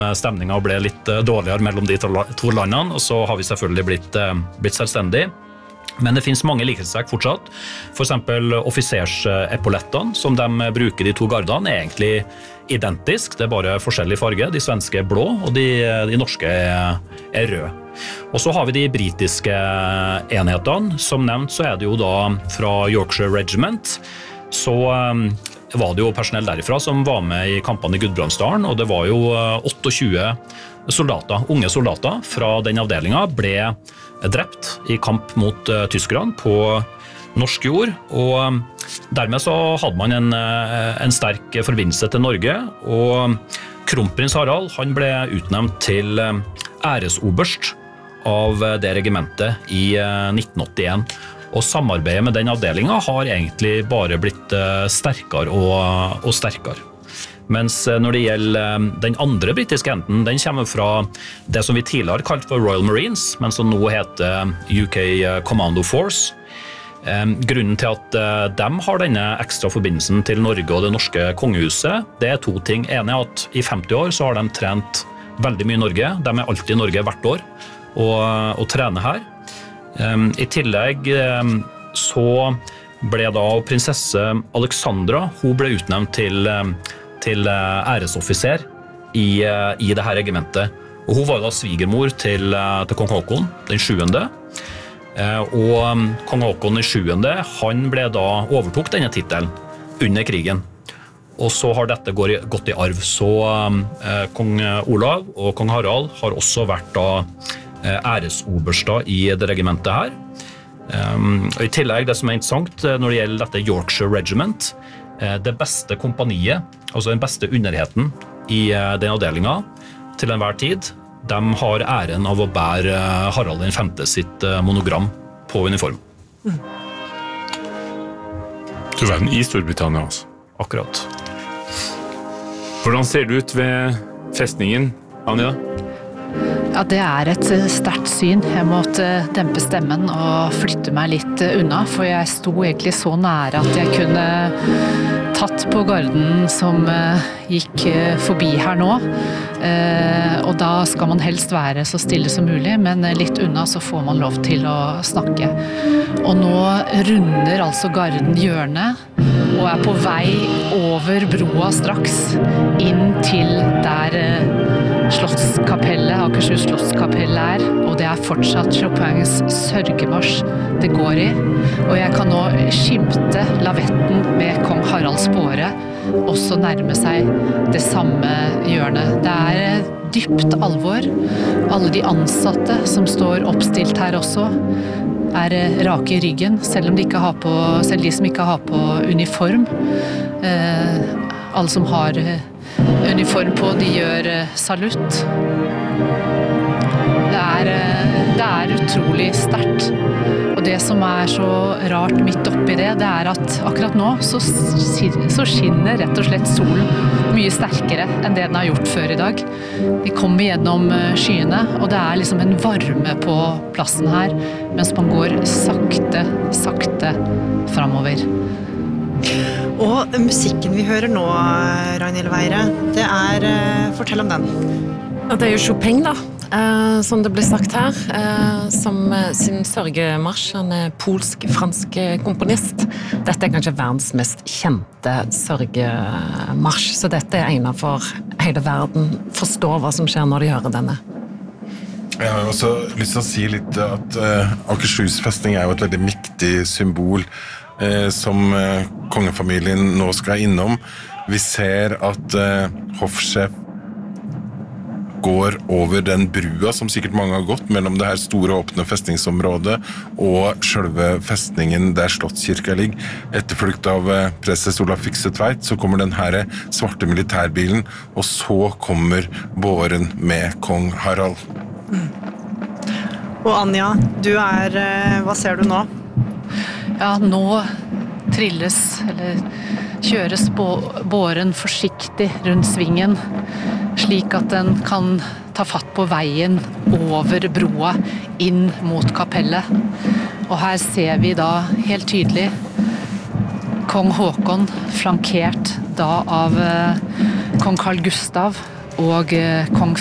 stemningen ble litt dårligere mellom de to landene, og så har vi selvfølgelig blitt selvstendige. Men det finnes mange likhetstrekk fortsatt. For eksempel offisersepaulettene som de bruker de to gardene er egentlig identisk, det er bare forskjellig farge. De svenske er blå, og de norske er røde. Og så har vi de britiske enhetene. Som nevnt så er det jo da fra Yorkshire Regiment, så var det jo personell derifra som var med i kampene i Gudbrandsdalen, og det var jo 28 soldater, unge soldater fra den avdelingen ble drept i kamp mot tyskerne på norsk jord, og dermed så hadde man en sterk forbindelse til Norge, og kronprins Harald han ble utnevnt til æresoberst av det regimentet i 1981, og samarbeidet med den avdelingen har egentlig bare blitt sterkere og sterkere. Mens når det gjelder den andre britiske enden, den kommer fra det som vi tidligere kalte for Royal Marines, men som nå heter UK Commando Force. Grunnen til at de har denne ekstra forbindelsen til Norge og det norske kongehuset, det er to ting. En er at i 50 år så har de trent veldig mye i Norge. De er alltid i Norge hvert år og trener her. I tillegg så ble da prinsesse Alexandra, hun ble utnevnt til æresoffiser i det her regimentet. Og hun var da svigermor til kong Håkon den 7. Og kong Håkon den 7. han ble da overtok denne titelen under krigen. Og så har dette gått i arv. Så kong Olav og kong Harald har også vært da æresoberster i det regimentet her. Og i tillegg, det som er interessant når det gjelder dette Yorkshire Regiment, det beste kompaniet, altså den beste underheten i den avdelingen til enhver tid, de har æren av å bære Harald den 5. sitt monogram på uniform. Du var i Storbritannia altså. Akkurat. Hvordan ser det ut ved festningen, Anja? Ja, det er et sterkt syn. Jeg måtte dempe stemmen og flytte meg litt unna, for jeg sto egentlig så nære at jeg kunne tatt på garden som gikk forbi her nå. Og da skal man helst være så stille som mulig, men litt unna så får man lov til å snakke. Og nå runder altså garden hjørnet og er på vei over broa straks inn til der Slottskapellet, Akershus Slottskapell er, og det er fortsatt Chopins sørgemarsj det går i. Og jeg kan nå skimte lavetten med kong Haralds båre også nærme seg det samme hjørnet. Det er dypt alvor. Alle de ansatte som står oppstilt her også er rake i ryggen, selv de som ikke har på uniform. Alle som har uniform på, de gjør salutt. Det er utrolig sterkt. Og det som er så rart midt oppi det er at akkurat nå så skinner rett og slett solen mye sterkere enn det den har gjort før i dag. Vi kommer gjennom skyene, og det er liksom en varme på plassen her, mens man går sakte fremover. Og musikken vi hører nå, Ragnhild Weire, det er, fortell om den. Ja, det er jo Chopin da, som det ble sagt her, som sin sørgemarsj, han er polsk-fransk komponist. Dette er kanskje verdens mest kjente sørgemarsj, så dette er egnet for hele verden forstå hva som skjer når de hører denne. Jeg har jo også lyst til å si litt at Akershus festning er jo et veldig viktig symbol som kongefamilien nå skal innom. Vi ser at hoffsjef går over den brua som sikkert mange har gått mellom det her store åpne festningsområdet og selve festningen der Slottskirka ligger. Etterfulgt av presses Olaf Fiksetveit så kommer den her svarte militærbilen, og så kommer båren med kong Harald. Og Anja, hva ser du nå? Ja, nå trilles eller kjøres båren forsiktig rundt svingen, slik at den kan ta fatt på veien over broa inn mot kapellet. Og her ser vi da helt tydelig kong Håkon flankert da av kong Carl Gustav og kong